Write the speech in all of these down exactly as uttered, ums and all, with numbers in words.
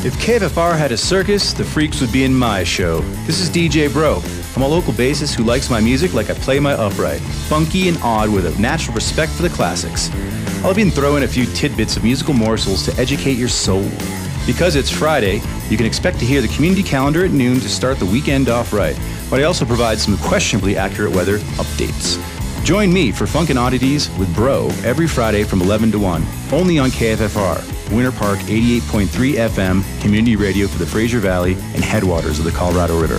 If K F F R had a circus, the freaks would be in my show. This is D J Bro. I'm a local bassist who likes my music like I play my upright, funky and odd with a natural respect for the classics. I'll even throw in a few tidbits of musical morsels to educate your soul. Because it's Friday, you can expect to hear the community calendar at noon to start the weekend off right, but I also provide some questionably accurate weather updates. Join me for Funkin' Oddities with Bro every Friday from eleven to one, only on K F F R, Winter Park eighty-eight point three F M, community radio for the Fraser Valley and headwaters of the Colorado River.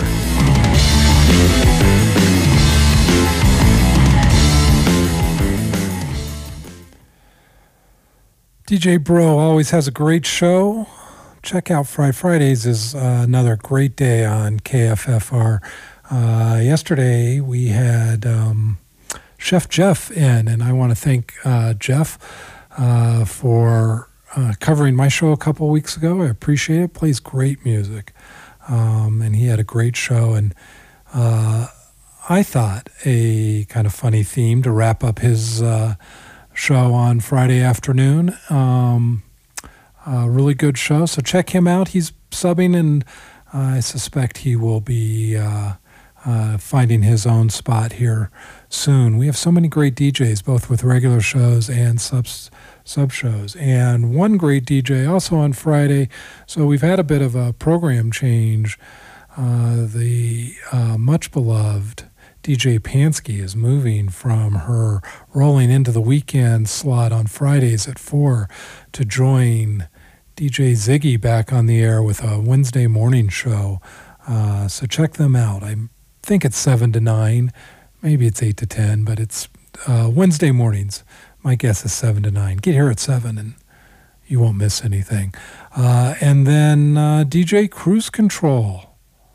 D J Bro always has a great show. Check out Friday Fridays is uh, another great day on K F F R. Uh, yesterday we had um, Chef Jeff in, and I want to thank uh, Jeff uh, for uh, covering my show a couple weeks ago. I appreciate it. Plays great music, um, and he had a great show. And uh, I thought a kind of funny theme to wrap up his uh, show on Friday afternoon. Um, a really good show, so check him out. He's subbing, and uh, I suspect he will be uh, uh, finding his own spot here soon. We have so many great D Js, both with regular shows and sub sub shows, and one great D J also on Friday. So we've had a bit of a program change. Uh, the uh, much beloved D J Pansky is moving from her rolling into the weekend slot on Fridays at four to join D J Ziggy back on the air with a Wednesday morning show. Uh, so check them out. I think it's seven to nine. Maybe it's eight to ten, but it's uh, Wednesday mornings. My guess is seven to nine. Get here at seven and you won't miss anything. Uh, and then uh, D J Cruise Control.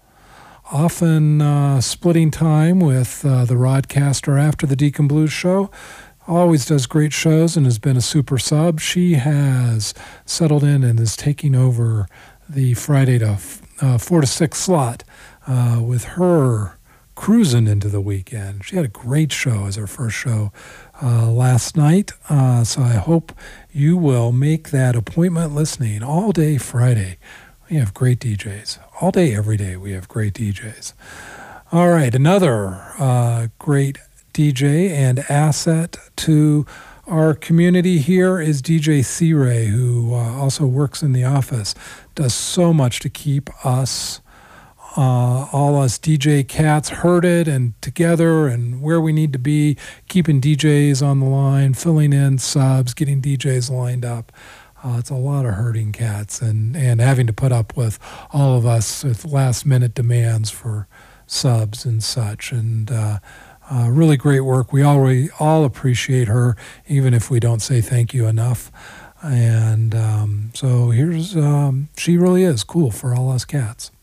Often uh, splitting time with uh, the Rodcaster after the Deacon Blues show. Always does great shows and has been a super sub. She has settled in and is taking over the Friday to uh, four to six slot uh, with her cruising into the weekend. She had a great show as her first show uh, last night. Uh, so I hope you will make that appointment listening all day Friday. We have great D Js. All day, every day, we have great D Js. All right, another uh, great D J and asset to our community here is D J C-Ray, who uh, also works in the office, does so much to keep us, uh, all us D J cats herded and together and where we need to be, keeping D Js on the line, filling in subs, getting D Js lined up. Uh, it's a lot of herding cats and, and having to put up with all of us with last-minute demands for subs and such. And uh, uh, really great work. We already all appreciate her, even if we don't say thank you enough. And um, so here's, um, she really is cool for all us cats.